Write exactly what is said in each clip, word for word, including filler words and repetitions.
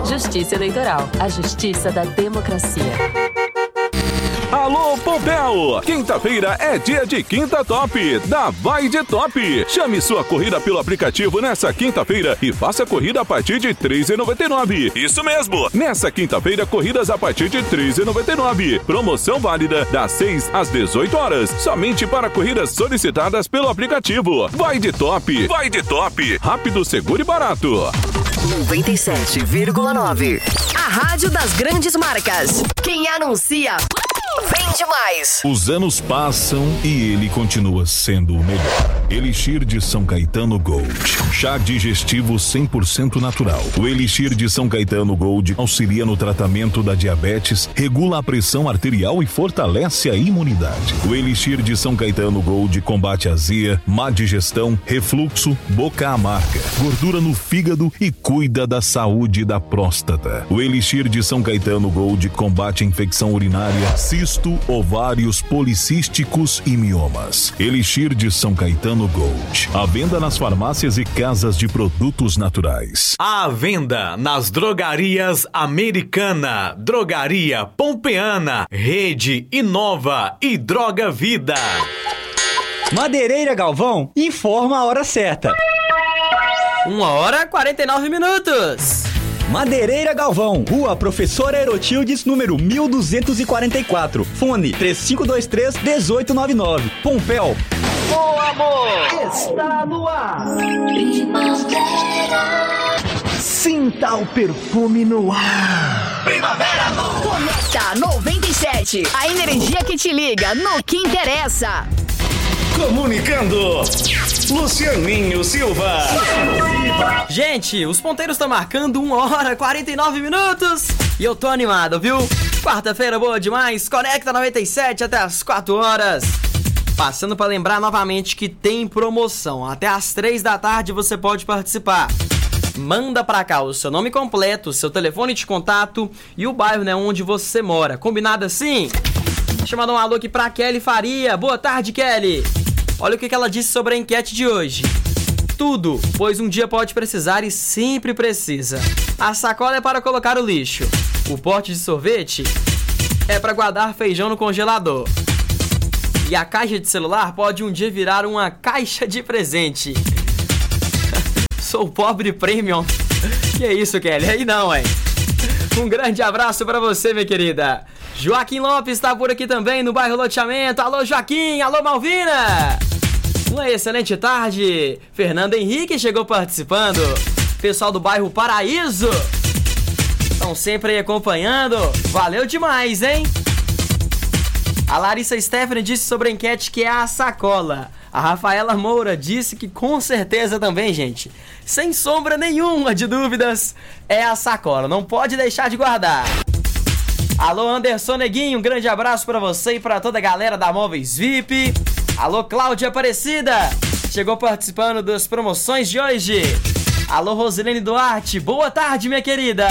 Justiça Eleitoral, a justiça da democracia. Alô, Pompéu! Quinta-feira é dia de Quinta Top, da Vai de Top. Chame sua corrida pelo aplicativo nessa quinta-feira e faça a corrida a partir de três reais e noventa e nove centavos. Isso mesmo! Nessa quinta-feira, corridas a partir de três reais e noventa e nove centavos. Promoção válida das seis às dezoito horas, somente para corridas solicitadas pelo aplicativo. Vai de Top! Vai de Top! Rápido, seguro e barato. noventa e sete vírgula nove. A rádio das grandes marcas. Quem anuncia... vende mais. Os anos passam e ele continua sendo o melhor. Elixir de São Caetano Gold. Chá digestivo cem por cento natural. O Elixir de São Caetano Gold auxilia no tratamento da diabetes, regula a pressão arterial e fortalece a imunidade. O Elixir de São Caetano Gold combate azia, má digestão, refluxo, boca amarga, gordura no fígado e cuida da saúde da próstata. O Elixir de São Caetano Gold combate infecção urinária, cisto, ovários policísticos e miomas. Elixir de São Caetano Gold. À venda nas farmácias e casas de produtos naturais. À venda nas drogarias Americana, Drogaria Pompeana, Rede Inova e Droga Vida. Madeireira Galvão informa a hora certa. Uma hora e quarenta e nove minutos. Madeireira Galvão, Rua Professora Erotildes, número mil duzentos e quarenta e quatro. Fone três cinco dois três, um oito nove nove. Pompéu. O amor está no ar. Primavera. Sinta o perfume no ar. Primavera Amor. Conecta noventa e sete. A energia que te liga no que interessa. Comunicando, Lucianinho Silva. Gente, os ponteiros estão marcando uma hora e quarenta e nove minutos e eu tô animado, viu? Quarta-feira boa demais, conecta noventa e sete até as quatro horas. Passando para lembrar novamente que tem promoção. Até as três da tarde você pode participar. Manda pra cá o seu nome completo, seu telefone de contato e o bairro, né, onde você mora. Combinado assim? Deixa eu mandar um alô aqui pra Kelly Faria. Boa tarde, Kelly. Olha o que ela disse sobre a enquete de hoje. Tudo, pois um dia pode precisar e sempre precisa. A sacola é para colocar o lixo. O pote de sorvete é para guardar feijão no congelador. E a caixa de celular pode um dia virar uma caixa de presente. Sou pobre premium. Que é isso, Kelly? Aí não, hein? Um grande abraço pra você, minha querida. Joaquim Lopes está por aqui também no bairro Loteamento. Alô, Joaquim. Alô, Malvina. Uma excelente tarde. Fernando Henrique chegou participando. Pessoal do bairro Paraíso estão sempre aí acompanhando. Valeu demais, hein? A Larissa Stephanie disse sobre a enquete que é a sacola. A Rafaela Moura disse que com certeza também, gente. Sem sombra nenhuma de dúvidas, é a sacola. Não pode deixar de guardar. Alô, Anderson Neguinho, um grande abraço pra você e pra toda a galera da Móveis V I P. Alô, Cláudia Aparecida, chegou participando das promoções de hoje. Alô, Rosilene Duarte, boa tarde, minha querida.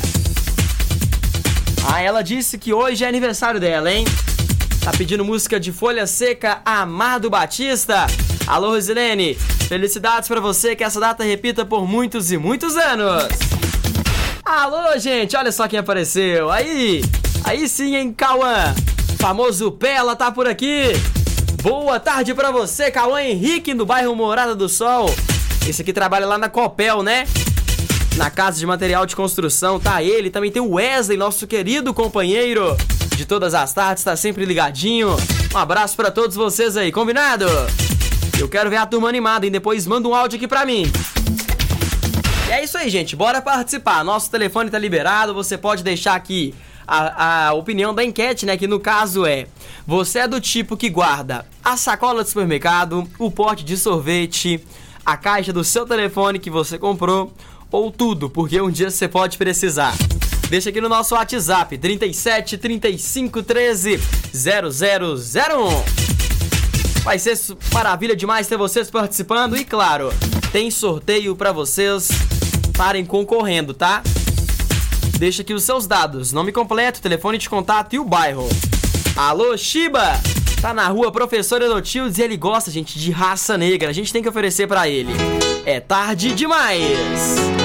Ah, ela disse que hoje é aniversário dela, hein? Tá pedindo música de Folha Seca, Amado Batista. Alô, Rosilene, felicidades pra você, que essa data repita por muitos e muitos anos. Alô, gente, olha só quem apareceu. Aí, aí sim, hein, Cauã. Famoso Pela tá por aqui. Boa tarde pra você, Cauã Henrique, no bairro Morada do Sol. Esse aqui trabalha lá na Copel, né? Na casa de material de construção, tá ele. Também tem o Wesley, nosso querido companheiro de todas as tardes, tá sempre ligadinho. Um abraço pra todos vocês aí, combinado? Eu quero ver a turma animada, e depois manda um áudio aqui pra mim. E é isso aí, gente, bora participar. Nosso telefone tá liberado, você pode deixar aqui a, a opinião da enquete, né? Que no caso é: você é do tipo que guarda a sacola do supermercado, o pote de sorvete, a caixa do seu telefone que você comprou, ou tudo, porque um dia você pode precisar. Deixa aqui no nosso WhatsApp, trinta e sete, trinta e cinco, treze, zero zero zero um. Vai ser maravilha demais ter vocês participando e, claro, tem sorteio pra vocês estarem concorrendo, tá? Deixa aqui os seus dados, nome completo, telefone de contato e o bairro. Alô, Shiba! Tá na rua Professor Erotildes e ele gosta, gente, de raça negra. A gente tem que oferecer pra ele. É tarde demais!